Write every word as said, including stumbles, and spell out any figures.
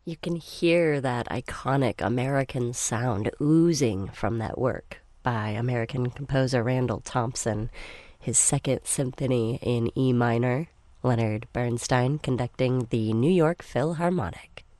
You can hear that iconic American sound oozing from that work by American composer Randall Thompson, his Second Symphony in E minor, Leonard Bernstein conducting the New York Philharmonic.